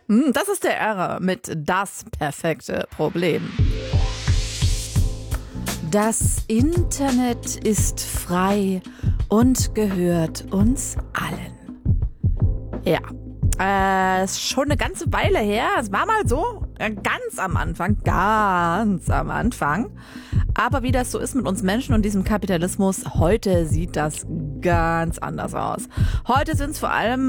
Das ist der R mit das perfekte Problem. Das Internet ist frei und gehört uns allen. Ja, ist schon eine ganze Weile her. Es war mal so, ganz am Anfang. Aber wie das so ist mit uns Menschen und diesem Kapitalismus, heute sieht das ganz anders aus. Heute sind es vor allem